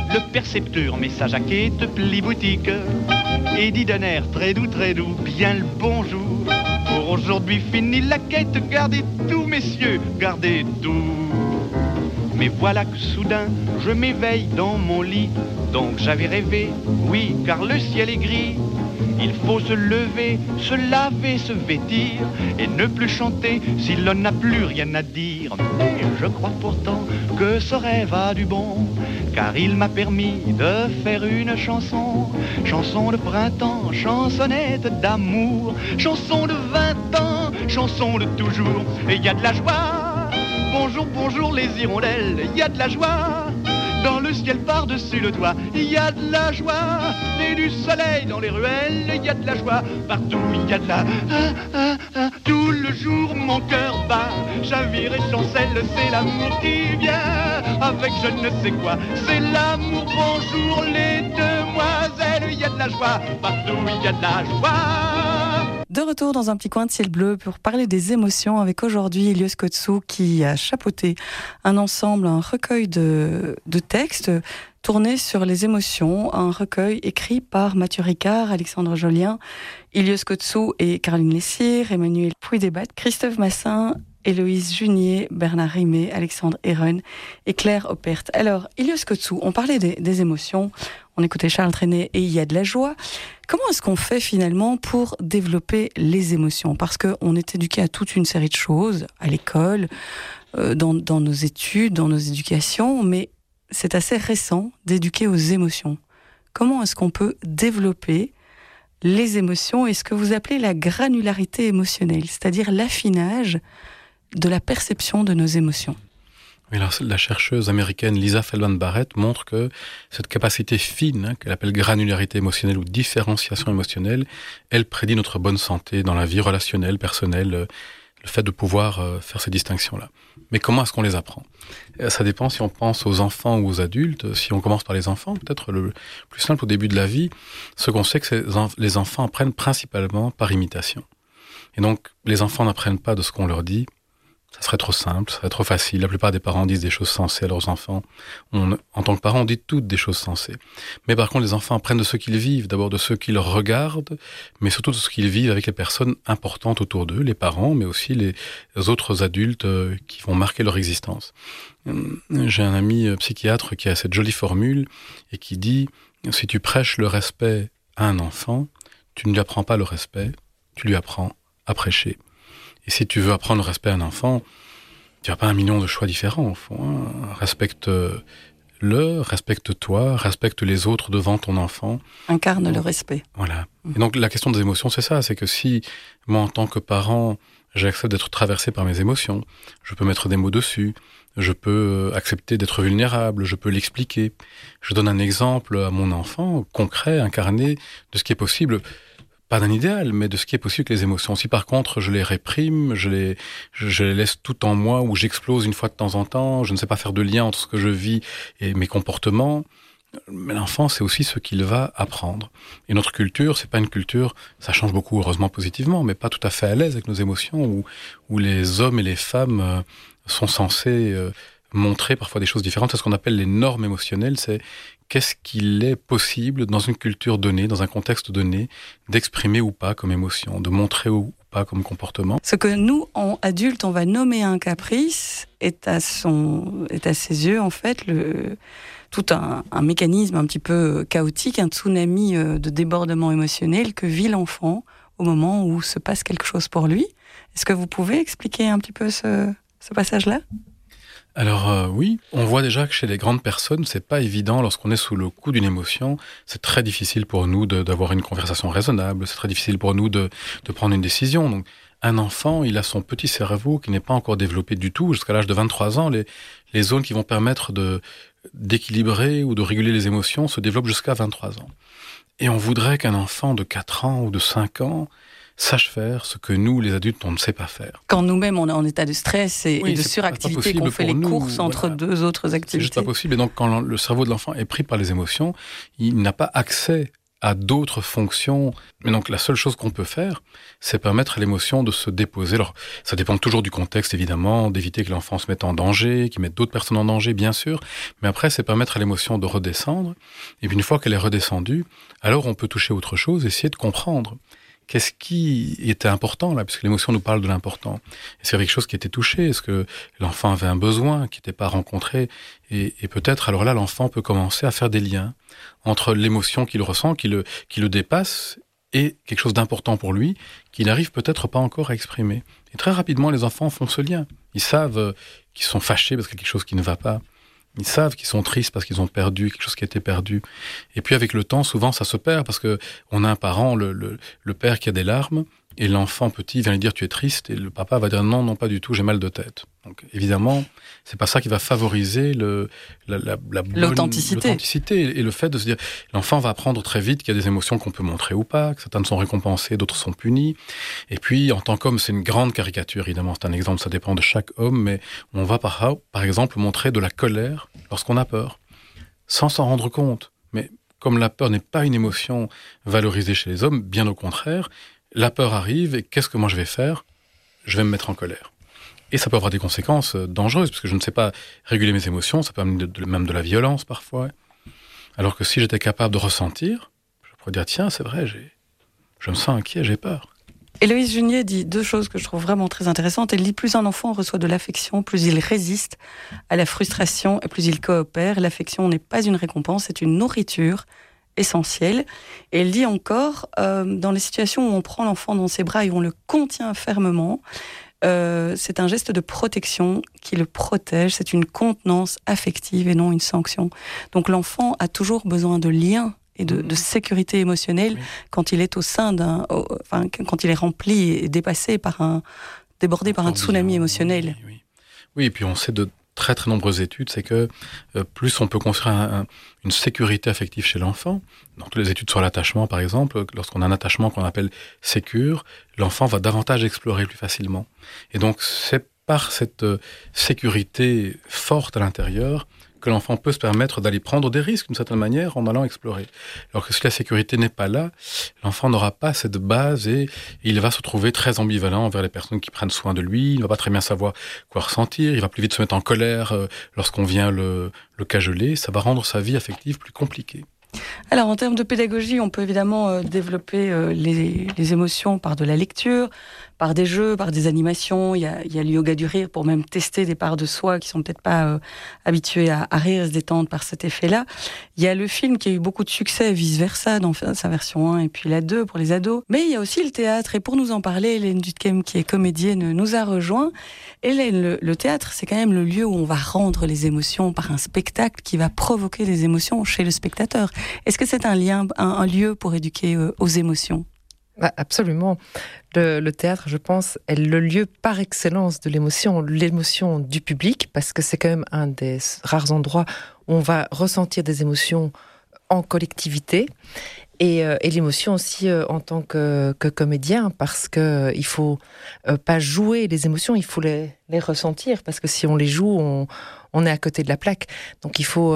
Le percepteur met sa jaquette, plie boutique et dit d'un air très doux, bien le bonjour. Pour aujourd'hui fini la quête, gardez tout messieurs, gardez tout. Mais voilà que soudain je m'éveille dans mon lit. Donc j'avais rêvé, oui, car le ciel est gris. Il faut se lever, se laver, se vêtir et ne plus chanter si l'on n'a plus rien à dire. Mais je crois pourtant que ce rêve a du bon, car il m'a permis de faire une chanson. Chanson de printemps, chansonnette d'amour, chanson de 20 ans, chanson de toujours. Et il y a de la joie, bonjour, bonjour les hirondelles, il y a de la joie. Dans le ciel par-dessus le toit, il y a de la joie. Et du soleil dans les ruelles, il y a de la joie. Partout, il y a de la... Tout le jour, mon cœur bat. Chavire et chancelle, c'est l'amour qui vient avec je ne sais quoi. C'est l'amour, bonjour les demoiselles. Il y a de la joie, partout, il y a de la joie. De retour dans un petit coin de ciel bleu pour parler des émotions avec aujourd'hui Ilios Kotsou qui a chapeauté un ensemble, un recueil de textes tournés sur les émotions, un recueil écrit par Mathieu Ricard, Alexandre Jolien, Ilios Kotsou et Caroline Lessire, Emmanuel Puy-Debat, Christophe Massin, Héloïse Junier, Bernard Rimet, Alexandre Héron et Claire Oppert. Alors, Ilios Kotsou, on parlait des émotions, on écoutait Charles Trenet et il y a de la joie. Comment est-ce qu'on fait finalement pour développer les émotions ? Parce qu'on est éduqué à toute une série de choses, à l'école, dans nos études, dans nos éducations, mais c'est assez récent d'éduquer aux émotions. Comment est-ce qu'on peut développer les émotions et ce que vous appelez la granularité émotionnelle, c'est-à-dire l'affinage de la perception de nos émotions ? Oui, alors, la chercheuse américaine Lisa Feldman Barrett montre que cette capacité fine, qu'elle appelle granularité émotionnelle ou différenciation émotionnelle, elle prédit notre bonne santé dans la vie relationnelle, personnelle, le fait de pouvoir faire ces distinctions-là. Mais comment est-ce qu'on les apprend ? Ça dépend si on pense aux enfants ou aux adultes. Si on commence par les enfants, peut-être le plus simple au début de la vie, ce qu'on sait que les enfants apprennent principalement par imitation. Et donc, les enfants n'apprennent pas de ce qu'on leur dit. Ça serait trop simple, ça serait trop facile. La plupart des parents disent des choses sensées à leurs enfants. En tant que parents, on dit toutes des choses sensées. Mais par contre, les enfants apprennent de ce qu'ils vivent, d'abord de ceux qu'ils regardent, mais surtout de ce qu'ils vivent avec les personnes importantes autour d'eux, les parents, mais aussi les autres adultes qui vont marquer leur existence. J'ai un ami psychiatre qui a cette jolie formule et qui dit « Si tu prêches le respect à un enfant, tu ne lui apprends pas le respect, tu lui apprends à prêcher. » Et si tu veux apprendre le respect à un enfant, tu n'as pas 1 million de choix différents, au fond. Hein. Respecte-le, respecte-toi, respecte les autres devant ton enfant. Incarne le respect. Voilà. Et donc, la question des émotions, c'est ça. C'est que si, moi, en tant que parent, j'accepte d'être traversé par mes émotions, je peux mettre des mots dessus, je peux accepter d'être vulnérable, je peux l'expliquer. Je donne un exemple à mon enfant, concret, incarné, de ce qui est possible. Pas d'un idéal, mais de ce qui est possible avec les émotions. Si par contre je les réprime, je les laisse tout en moi, ou j'explose une fois de temps en temps, je ne sais pas faire de lien entre ce que je vis et mes comportements, mais l'enfant, c'est aussi ce qu'il va apprendre. Et notre culture, c'est pas une culture, ça change beaucoup, heureusement positivement, mais pas tout à fait à l'aise avec nos émotions, où les hommes et les femmes sont censés montrer parfois des choses différentes. C'est ce qu'on appelle les normes émotionnelles, c'est qu'est-ce qu'il est possible dans une culture donnée, dans un contexte donné, d'exprimer ou pas comme émotion, de montrer ou pas comme comportement. Ce que nous, en adultes, on va nommer un caprice est à ses yeux, en fait, tout un mécanisme un petit peu chaotique, un tsunami de débordement émotionnel que vit l'enfant au moment où se passe quelque chose pour lui. Est-ce que vous pouvez expliquer un petit peu ce passage-là ? Alors oui, on voit déjà que chez les grandes personnes, c'est pas évident lorsqu'on est sous le coup d'une émotion. C'est très difficile pour nous d'avoir une conversation raisonnable. C'est très difficile pour nous de prendre une décision. Donc, un enfant, il a son petit cerveau qui n'est pas encore développé du tout. Jusqu'à l'âge de 23 ans, les zones qui vont permettre d'équilibrer ou de réguler les émotions se développent jusqu'à 23 ans. Et on voudrait qu'un enfant de 4 ans ou de 5 ans sache faire ce que nous, les adultes, on ne sait pas faire. Quand nous-mêmes, on est en état de stress et de suractivité, qu'on fait les courses entre deux autres activités. C'est juste pas possible. Et donc, quand le cerveau de l'enfant est pris par les émotions, il n'a pas accès a d'autres fonctions. Mais donc, la seule chose qu'on peut faire, c'est permettre à l'émotion de se déposer. Alors, ça dépend toujours du contexte, évidemment, d'éviter que l'enfant se mette en danger, qu'il mette d'autres personnes en danger, bien sûr. Mais après, c'est permettre à l'émotion de redescendre. Et puis, une fois qu'elle est redescendue, alors on peut toucher autre chose, essayer de comprendre. Qu'est-ce qui était important là, puisque l'émotion nous parle de l'important. Est-ce qu'il y avait quelque chose qui était touché? Est-ce que l'enfant avait un besoin qui n'était pas rencontré? Et peut-être, alors là, l'enfant peut commencer à faire des liens entre l'émotion qu'il ressent, qui le dépasse, et quelque chose d'important pour lui, qu'il n'arrive peut-être pas encore à exprimer. Et très rapidement, les enfants font ce lien. Ils savent qu'ils sont fâchés parce qu'il y a quelque chose qui ne va pas. Ils savent qu'ils sont tristes parce qu'ils ont perdu quelque chose qui a été perdu. Et puis avec le temps, souvent ça se perd parce que on a un parent, le père qui a des larmes, et l'enfant petit vient lui dire tu es triste, et le papa va dire non pas du tout, j'ai mal de tête. Donc évidemment, c'est pas ça qui va favoriser l'authenticité et le fait de se dire l'enfant va apprendre très vite qu'il y a des émotions qu'on peut montrer ou pas, que certaines sont récompensées, d'autres sont punies. Et puis en tant qu'homme, c'est une grande caricature évidemment, c'est un exemple, ça dépend de chaque homme, mais on va par exemple montrer de la colère lorsqu'on a peur, sans s'en rendre compte. Mais comme la peur n'est pas une émotion valorisée chez les hommes, bien au contraire, la peur arrive et qu'est-ce que moi je vais faire? Je vais me mettre en colère. Et ça peut avoir des conséquences dangereuses, parce que je ne sais pas réguler mes émotions, ça peut amener même de la violence parfois. Alors que si j'étais capable de ressentir, je pourrais dire tiens, c'est vrai, je me sens inquiet, j'ai peur. Héloïse Junier dit deux choses que je trouve vraiment très intéressantes. Elle dit plus un enfant reçoit de l'affection, plus il résiste à la frustration et plus il coopère. L'affection n'est pas une récompense, c'est une nourriture essentielle. Et elle dit encore, dans les situations où on prend l'enfant dans ses bras et on le contient fermement, c'est un geste de protection qui le protège, c'est une contenance affective et non une sanction. Donc l'enfant a toujours besoin de liens et de sécurité émotionnelle quand il est au sein quand il est rempli et dépassé débordé par un tsunami émotionnel. Oui, et puis on sait de très très nombreuses études, c'est que plus on peut construire une sécurité affective chez l'enfant, dans toutes les études sur l'attachement par exemple, lorsqu'on a un attachement qu'on appelle sécure, l'enfant va davantage explorer plus facilement. Et donc c'est par cette sécurité forte à l'intérieur que l'enfant peut se permettre d'aller prendre des risques d'une certaine manière en allant explorer. Alors que si la sécurité n'est pas là, l'enfant n'aura pas cette base et il va se trouver très ambivalent envers les personnes qui prennent soin de lui, il ne va pas très bien savoir quoi ressentir, il va plus vite se mettre en colère lorsqu'on vient le cajoler, ça va rendre sa vie affective plus compliquée. Alors en termes de pédagogie, on peut évidemment développer les émotions par de la lecture, par des jeux, par des animations. Il y a le yoga du rire pour même tester des parts de soi qui sont peut-être pas habituées à rire et se détendre par cet effet-là. Il y a le film qui a eu beaucoup de succès, Vice Versa, dans sa version 1 et puis la 2 pour les ados. Mais il y a aussi le théâtre. Et pour nous en parler, Hélène Dutkem, qui est comédienne, nous a rejoint. Hélène, le théâtre, c'est quand même le lieu où on va rendre les émotions par un spectacle qui va provoquer des émotions chez le spectateur. Est-ce que c'est un lieu pour éduquer aux émotions ? Absolument. Le théâtre, je pense, est le lieu par excellence de l'émotion du public, parce que c'est quand même un des rares endroits où on va ressentir des émotions en collectivité, et l'émotion aussi en tant que comédien, parce que il faut pas jouer les émotions, il faut les ressentir, parce que si on les joue, on est à côté de la plaque. Donc il faut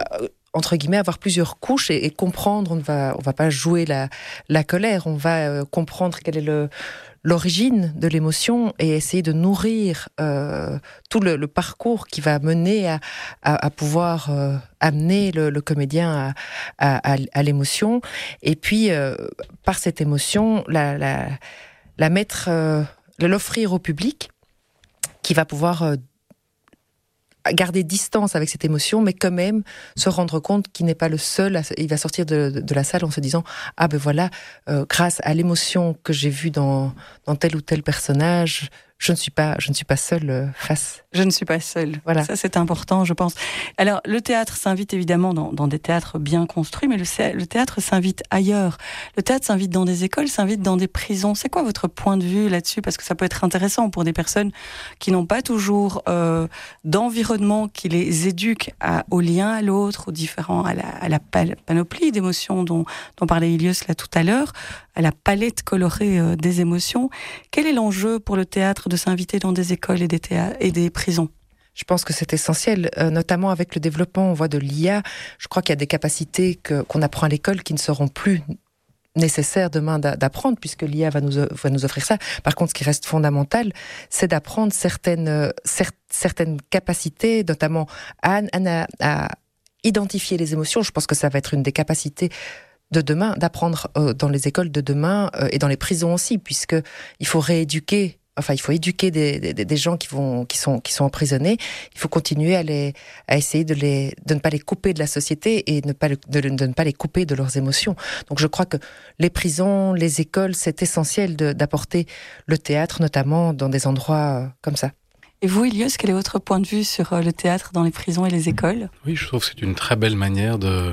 entre guillemets, avoir plusieurs couches et comprendre. On va pas jouer la colère, on va comprendre quelle est l'origine de l'émotion et essayer de nourrir tout le parcours qui va mener à pouvoir amener le comédien à l'émotion. Et puis, par cette émotion, la mettre, l'offrir au public qui va pouvoir garder distance avec cette émotion, mais quand même se rendre compte qu'il n'est pas le seul. Il va sortir de la salle en se disant « Ah ben voilà, grâce à l'émotion que j'ai vue dans tel ou tel personnage, je ne suis pas seule face. » Je ne suis pas seule. Voilà. Ça, c'est important, je pense. Alors, le théâtre s'invite évidemment dans des théâtres bien construits, mais le théâtre s'invite ailleurs. Le théâtre s'invite dans des écoles, s'invite dans des prisons. C'est quoi votre point de vue là-dessus ? Parce que ça peut être intéressant pour des personnes qui n'ont pas toujours d'environnement qui les éduque au lien à l'autre, à la panoplie d'émotions dont parlait Ilios là tout à l'heure, à la palette colorée des émotions. Quel est l'enjeu pour le théâtre de s'inviter dans des écoles et des prisons ? Je pense que c'est essentiel, notamment avec le développement, on voit de l'IA. Je crois qu'il y a des capacités qu'on apprend à l'école qui ne seront plus nécessaires demain d'apprendre, puisque l'IA va nous offrir ça. Par contre, ce qui reste fondamental, c'est d'apprendre certaines capacités, notamment à identifier les émotions. Je pense que ça va être une des capacités de demain, d'apprendre dans les écoles de demain et dans les prisons aussi, puisque il faut éduquer des gens qui sont emprisonnés. Il faut continuer à essayer de ne pas les couper de la société et de ne pas les couper de leurs émotions. Donc je crois que les prisons, les écoles, c'est essentiel d'apporter le théâtre, notamment dans des endroits comme ça. Et vous, Ilios, quel est votre point de vue sur le théâtre dans les prisons et les écoles ? Oui, je trouve que c'est une très belle manière de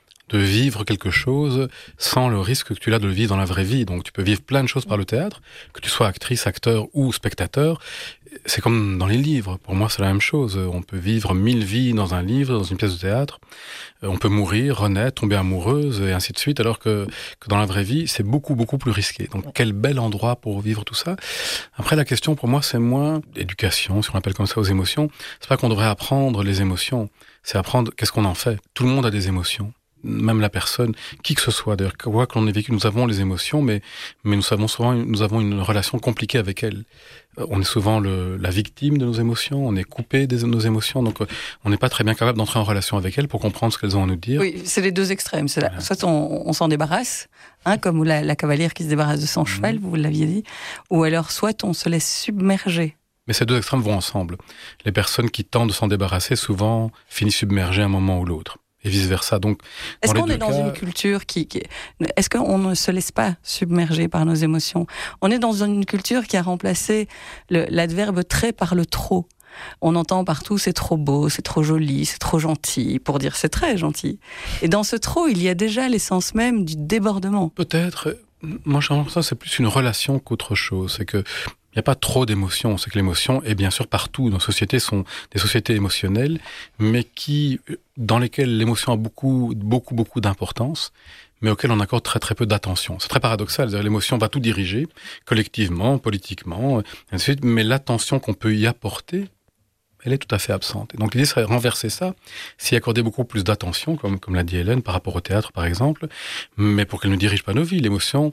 vivre quelque chose sans le risque que tu as de le vivre dans la vraie vie. Donc tu peux vivre plein de choses par le théâtre, que tu sois actrice, acteur ou spectateur. C'est comme dans les livres. Pour moi, c'est la même chose. On peut vivre 1000 vies dans un livre, dans une pièce de théâtre. On peut mourir, renaître, tomber amoureuse et ainsi de suite, alors que dans la vraie vie, c'est beaucoup, beaucoup plus risqué. Donc quel bel endroit pour vivre tout ça. Après, la question pour moi, c'est moins éducation, si on l'appelle comme ça, aux émotions. C'est pas qu'on devrait apprendre les émotions. C'est apprendre qu'est-ce qu'on en fait. Tout le monde a des émotions. Même la personne, qui que ce soit, d'ailleurs, quoi que l'on ait vécu, nous avons les émotions, mais nous avons une relation compliquée avec elles. On est souvent la victime de nos émotions, on est coupé de nos émotions, donc on n'est pas très bien capable d'entrer en relation avec elles pour comprendre ce qu'elles ont à nous dire. Oui, c'est les deux extrêmes. Voilà. Soit on s'en débarrasse, comme la cavalière qui se débarrasse de son cheval, vous l'aviez dit, ou alors soit on se laisse submerger. Mais ces deux extrêmes vont ensemble. Les personnes qui tentent de s'en débarrasser, souvent, finissent submergées à un moment ou l'autre. Et vice-versa. Donc, est-ce qu'on est dans une culture est-ce qu'on ne se laisse pas submerger par nos émotions ? On est dans une culture qui a remplacé l'adverbe très par le trop. On entend partout c'est trop beau, c'est trop joli, c'est trop gentil, pour dire c'est très gentil. Et dans ce trop, il y a déjà l'essence même du débordement. Peut-être. Moi, j'ai l'impression que c'est plus une relation qu'autre chose. C'est que il n'y a pas trop d'émotions. C'est que l'émotion est bien sûr partout. Nos sociétés sont des sociétés émotionnelles, mais dans lesquelles l'émotion a beaucoup, beaucoup, beaucoup d'importance, mais auxquelles on accorde très, très peu d'attention. C'est très paradoxal. C'est-à-dire, l'émotion va tout diriger, collectivement, politiquement, et ainsi de suite, mais l'attention qu'on peut y apporter, elle est tout à fait absente. Et donc l'idée serait de renverser ça, s'y accorder beaucoup plus d'attention, comme l'a dit Hélène, par rapport au théâtre, par exemple, mais pour qu'elle ne dirige pas nos vies. L'émotion,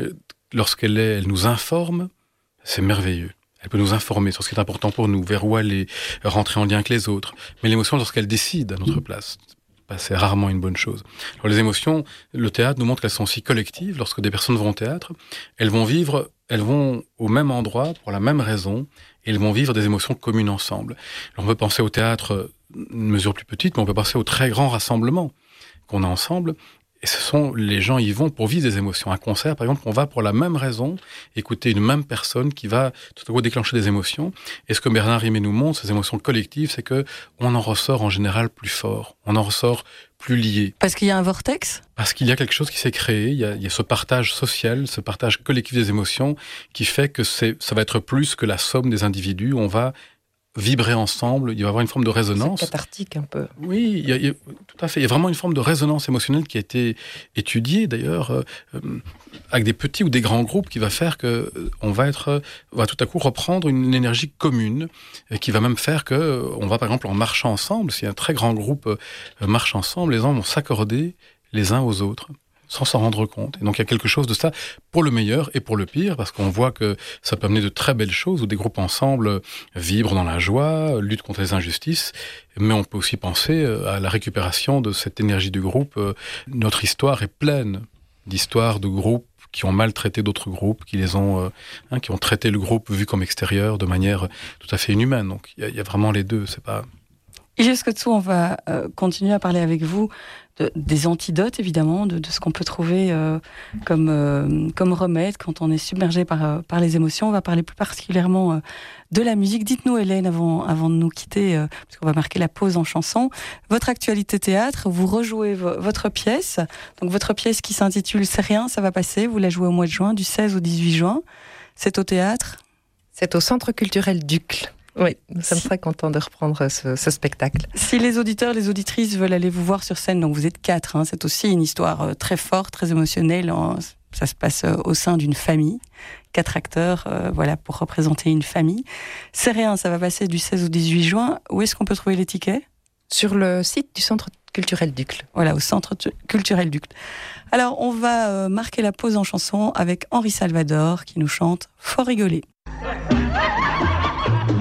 elle nous informe. C'est merveilleux. Elle peut nous informer sur ce qui est important pour nous, vers où aller, rentrer en lien avec les autres. Mais l'émotion, lorsqu'elle décide à notre place, c'est rarement une bonne chose. Alors les émotions, le théâtre nous montre qu'elles sont aussi collectives. Lorsque des personnes vont au théâtre, elles vont au même endroit pour la même raison, et elles vont vivre des émotions communes ensemble. Alors on peut penser au théâtre, une mesure plus petite, mais on peut penser aux très grands rassemblements qu'on a ensemble. Et les gens y vont pour vivre des émotions. Un concert, par exemple, on va pour la même raison écouter une même personne qui va tout à coup déclencher des émotions. Et ce que Bernard Rimet nous montre, ces émotions collectives, c'est que on en ressort en général plus fort. On en ressort plus lié. Parce qu'il y a un vortex ? Parce qu'il y a quelque chose qui s'est créé. Il y a ce partage social, ce partage collectif des émotions qui fait que ça va être plus que la somme des individus. On va vibrer ensemble, il va y avoir une forme de résonance. C'est cathartique un peu. Oui, tout à fait. Il y a vraiment une forme de résonance émotionnelle qui a été étudiée d'ailleurs avec des petits ou des grands groupes qui va faire que on va tout à coup reprendre une énergie commune et qui va même faire que on va par exemple en marchant ensemble, si un très grand groupe marche ensemble, les gens vont s'accorder les uns aux autres sans s'en rendre compte. Et donc il y a quelque chose de ça pour le meilleur et pour le pire, parce qu'on voit que ça peut amener de très belles choses, où des groupes ensemble vibrent dans la joie, luttent contre les injustices, mais on peut aussi penser à la récupération de cette énergie du groupe. Notre histoire est pleine d'histoires de groupes qui ont maltraité d'autres groupes, qui ont traité le groupe vu comme extérieur de manière tout à fait inhumaine. Donc il y a vraiment les deux, c'est pas... Ilios Kotsou, on va continuer à parler avec vous des antidotes, évidemment, de ce qu'on peut trouver comme remède quand on est submergé par les émotions. On va parler plus particulièrement de la musique. Dites-nous, Hélène, avant de nous quitter, parce qu'on va marquer la pause en chanson, votre actualité théâtre, vous rejouez votre pièce. Donc votre pièce qui s'intitule « C'est rien, ça va passer ». Vous la jouez au mois de juin, du 16 au 18 juin. C'est au théâtre ? C'est au Centre culturel d'Uccle. Oui, nous sommes très contents de reprendre ce spectacle. Si les auditeurs, les auditrices veulent aller vous voir sur scène, donc vous êtes 4, c'est aussi une histoire très forte, très émotionnelle. Ça se passe au sein d'une famille. 4 acteurs, voilà, pour représenter une famille. C'est rien, ça va passer du 16 au 18 juin. Où est-ce qu'on peut trouver les tickets ? Sur le site du Centre culturel d'Uccle. Voilà, au Centre culturel d'Uccle. Alors, on va marquer la pause en chanson avec Henri Salvador qui nous chante « Faut rigoler ».